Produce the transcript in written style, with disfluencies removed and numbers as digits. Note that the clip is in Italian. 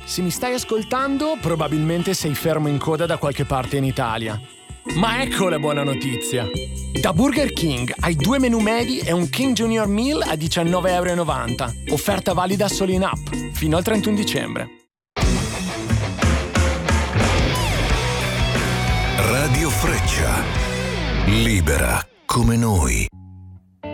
Se mi stai ascoltando, probabilmente sei fermo in coda da qualche parte in Italia. Ma ecco la buona notizia! Da Burger King hai 2 menù medi e un King Junior Meal a €19,90. Offerta valida solo in app, fino al 31 dicembre. Radio Freccia. Libera come noi.